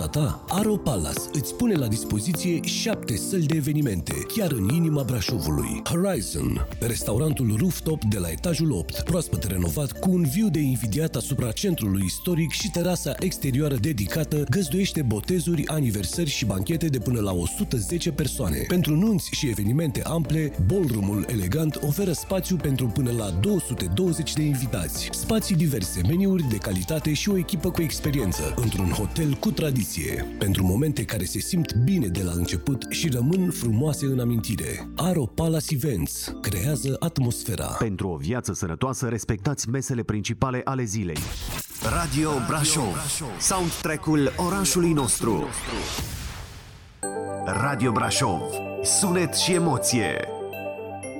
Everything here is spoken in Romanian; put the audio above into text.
zona ta? Aro Palace îți pune la dispoziție 7 săli de evenimente, chiar în inima Brașovului. Horizon, restaurantul rooftop de la etajul 8, proaspăt renovat cu un view de invidiat asupra centrului istoric și terasa exterioară dedicată, găzduiește botezuri, aniversări și banchete de până la 110 persoane. Pentru nunți și evenimente ample, ballroom-ul elegant oferă spațiu pentru până la 220 de invitați. Spații diverse, meniuri de calitate și o echipă cu experiență, într-un hotel cu tradiție. Pentru momente care se simt bine de la început și rămân frumoase în amintire. Aro Palace Events creează atmosfera. Pentru o viață sănătoasă, respectați mesele principale ale zilei. Radio Brașov, soundtrack-ul orașului nostru. Radio Brașov, sunet și emoție.